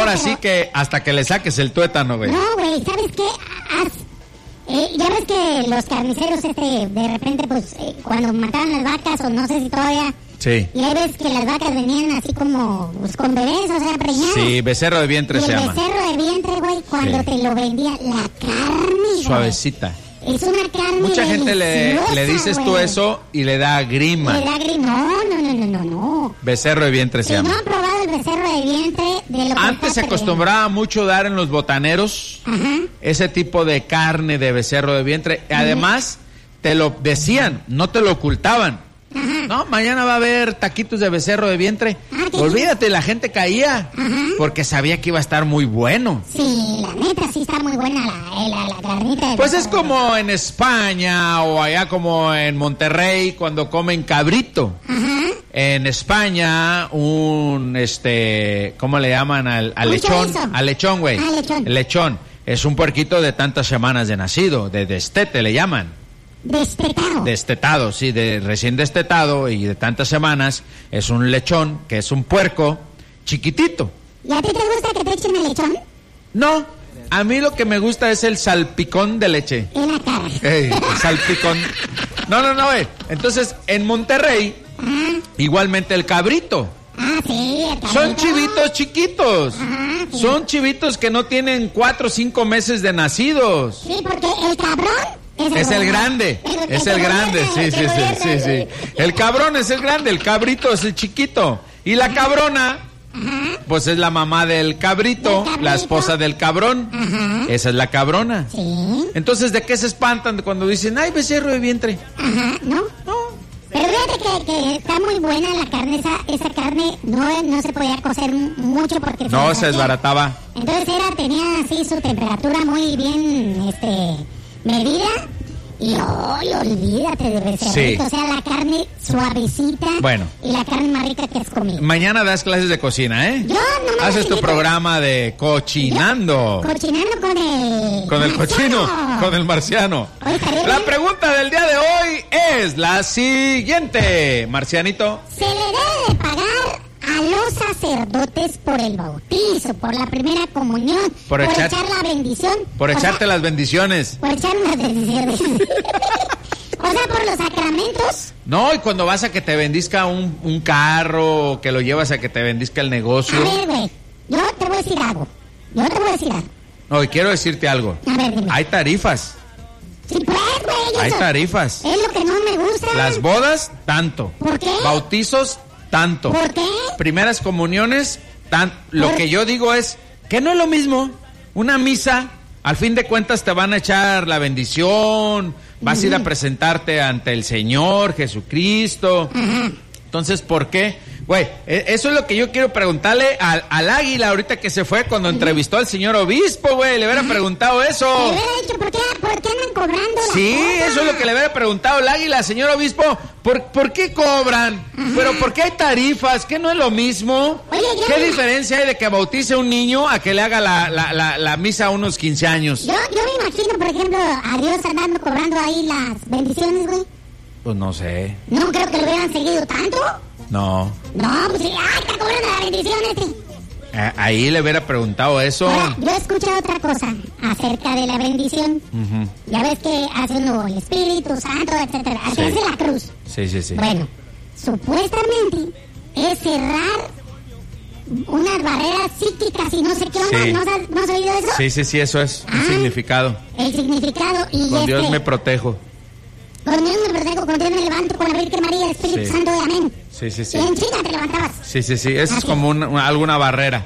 ahora sí que hasta que le saques el tuétano, güey. No, güey, ¿sabes qué? Ya ves que los carniceros, de repente, pues, cuando mataban las vacas, o no sé si todavía... Sí. Y ahí ves que las vacas venían así como, pues, con bebés, o sea, preñadas. Sí, becerro de vientre se llama. El becerro de vientre, güey, cuando te lo vendía, la carne, güey. Suavecita. Es una carne Mucha gente le dices tú eso y le da grima. Le da grima. No. Becerro de vientre se llama. No han probado el becerro de vientre de lo que antes se acostumbraba mucho dar en los botaneros ese tipo de carne de becerro de vientre. Además, te lo decían, no te lo ocultaban. No, mañana va a haber taquitos de becerro de vientre. Olvídate, la gente caía porque sabía que iba a estar muy bueno. Sí, la neta sí está muy buena la carnita. Pues es como en España o allá como en Monterrey cuando comen cabrito. En España ¿cómo le llaman al lechón? Chorizo. Al lechón, güey. Lechón. El lechón es un puerquito de tantas semanas de nacido, de destete le llaman. Destetado. Destetado, sí, de recién destetado y de tantas semanas. Es un lechón, que es un puerco chiquitito. ¿Y a ti te gusta que te echen el lechón? No, a mí lo que me gusta es el salpicón de leche. En la cara. El salpicón. No, entonces, en Monterrey, igualmente el cabrito. Sí, el cabrito. Son chivitos chiquitos. Sí. Son chivitos que no tienen 4 o 5 meses de nacidos. Sí, porque el cabrón... Es el grande, sí. El cabrón es el grande, el cabrito es el chiquito. Y la cabrona, pues es la mamá del cabrito, la esposa del cabrón. Esa es la cabrona. Sí. Entonces, ¿de qué se espantan cuando dicen, ay, becerro de vientre? No. Pero fíjate que está muy buena la carne, esa carne no se podía cocer mucho porque... No, se desbarataba. Entonces tenía así su temperatura muy bien, medida, y olvídate de becerrito, sí. O sea, la carne suavecita, bueno, y la carne más rica que has comido. Mañana das clases de cocina, ¿eh? Yo no me haces tu programa de cochinando. Cochinando con el cochino, con el marciano. La pregunta del día de hoy es la siguiente, Marcianito. ¿Se le debe de pagar a los sacerdotes por el bautizo, por la primera comunión, por echar la bendición? Por echarte las bendiciones. Por echar las bendiciones. O sea, por los sacramentos. No, y cuando vas a que te bendizca un carro, que lo llevas a que te bendizca el negocio. A ver, güey, yo te voy a decir algo. No, y quiero decirte algo. A ver, dime. Hay tarifas. Sí, pues, güey. Hay tarifas. Es lo que no me gusta. Las bodas, tanto. ¿Por qué? Bautizos, tanto. ¿Por qué? Primeras comuniones, lo que yo digo es que no es lo mismo. Una misa, al fin de cuentas te van a echar la bendición, vas a ir a presentarte ante el Señor Jesucristo. Entonces, ¿por qué? Güey, eso es lo que yo quiero preguntarle al águila ahorita que se fue cuando entrevistó al señor obispo, güey. Le hubiera preguntado eso. Le hubiera dicho, ¿por qué andan cobrando? Sí, eso es lo que le hubiera preguntado el águila, señor obispo. ¿Por qué cobran? ¿Pero por qué hay tarifas? ¿Qué no es lo mismo? Oye, ¿Qué diferencia hay de que bautice un niño a que le haga la misa a unos 15 años? Yo me imagino, por ejemplo, a Dios andando cobrando ahí las bendiciones, güey. Pues no sé. No creo que lo hubieran seguido tanto. No. No, pues sí, está cobrando las bendiciones. Ahí le hubiera preguntado eso. Ahora, yo escuché otra cosa acerca de la bendición. Ya ves que hace uno el Espíritu Santo, etcétera. Hace la cruz. Sí. Bueno, supuestamente es cerrar unas barreras psíquicas y no sé qué onda. Sí. ¿No has oído eso? Sí, eso es un significado. El significado y con Dios me protejo. Con Dios me protejo, con Dios me levanto, con la Virgen María, el Espíritu Santo, amén. Sí. Y en China te levantabas. Sí, eso es como alguna barrera.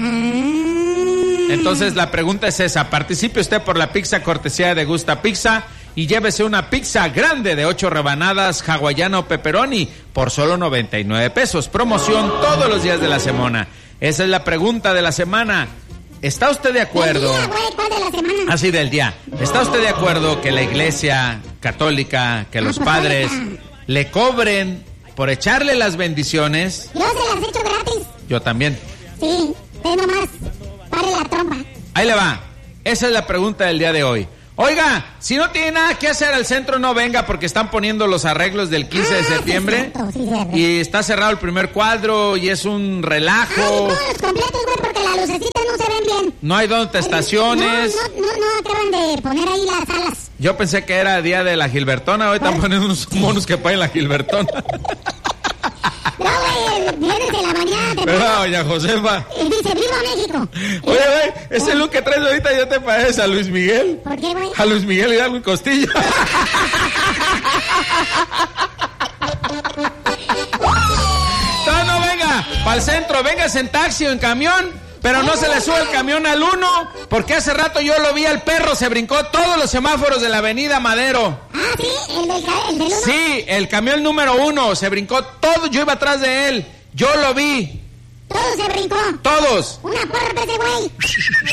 Entonces la pregunta es esa: participe usted por la pizza cortesía de Gusta Pizza y llévese una pizza grande de 8 rebanadas hawaiana o pepperoni por solo 99 pesos. Promoción todos los días de la semana. Esa es la pregunta de la semana. ¿Está usted de acuerdo? Del día, güey, ¿cuál de la semana? Así del día. ¿Está usted de acuerdo que la iglesia católica, que los padres le cobren por echarle las bendiciones? Yo se las echo gratis. Yo también. Sí, ve nomás, pare la trompa. Ahí le va. Esa es la pregunta del día de hoy. Oiga, si no tiene nada que hacer al centro, no venga porque están poniendo los arreglos del 15 de septiembre. Sí, y está cerrado el primer cuadro y es un relajo. Ay, no, los completos, güey, porque la lucecita no se No hay donde te estaciones. No acaban de poner ahí las alas. Yo pensé que era día de la Gilbertona. Hoy están poniendo unos monos que paguen la Gilbertona. No, güey, vienes de la mañana. Pero, doña Josefa. Y dice, ¡viva México! Oye, güey, ese look que traes ahorita ya te parece a Luis Miguel. ¿Por qué, güey? A Luis Miguel Hidalgo y Costilla. No, venga, para el centro, véngase en taxi o en camión. Pero no se le sube el camión al 1, porque hace rato yo lo vi, al perro se brincó todos los semáforos de la avenida Madero. Ah, sí, el del 1. Sí, el camión número 1 se brincó todo, yo iba atrás de él, yo lo vi. Todo se brincó. Todos. Una porra para ese güey.